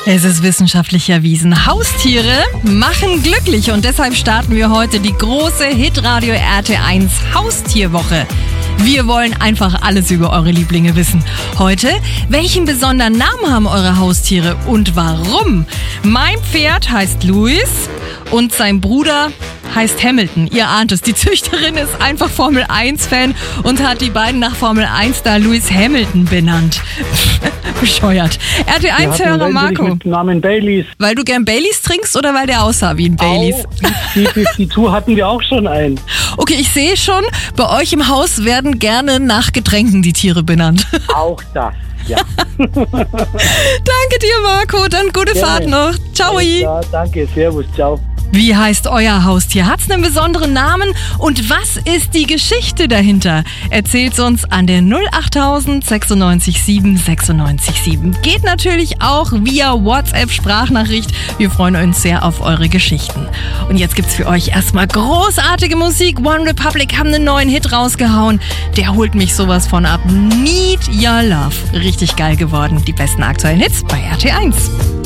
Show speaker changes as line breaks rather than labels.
Es ist wissenschaftlich erwiesen. Haustiere machen glücklich und deshalb starten wir heute die große Hitradio RT1 Haustierwoche. Wir wollen einfach alles über eure Lieblinge wissen. Heute, welchen besonderen Namen haben eure Haustiere und warum? Mein Pferd heißt Louis und sein Bruder heißt Hamilton. Ihr ahnt es, die Züchterin ist einfach Formel-1-Fan und hat die beiden nach Formel-1-Star Lewis Hamilton benannt. Bescheuert. RT1-Hörer Marco.
Mit dem Namen Baileys.
Weil du gern Baileys trinkst oder weil der aussah wie ein Baileys?
B52 hatten wir auch schon einen.
Okay, ich sehe schon, bei euch im Haus werden gerne nach Getränken die Tiere benannt.
Auch das, ja.
Danke dir, Marco. Dann gute Fahrt noch. Ciao.
Ja, danke. Servus. Ciao.
Wie heißt euer Haustier? Hat's einen besonderen Namen? Und was ist die Geschichte dahinter? Erzählt's uns an der 08000 96 7 96 7. Geht natürlich auch via WhatsApp-Sprachnachricht. Wir freuen uns sehr auf eure Geschichten. Und jetzt gibt's für euch erstmal großartige Musik. One Republic haben einen neuen Hit rausgehauen. Der holt mich sowas von ab. Need Your Love. Richtig geil geworden. Die besten aktuellen Hits bei RT1.